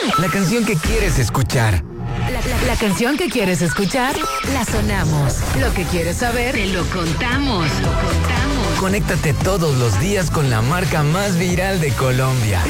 La canción que quieres escuchar. La canción que quieres escuchar, la sonamos. Lo que quieres saber, te lo contamos. Conéctate todos los días con la marca más viral de Colombia.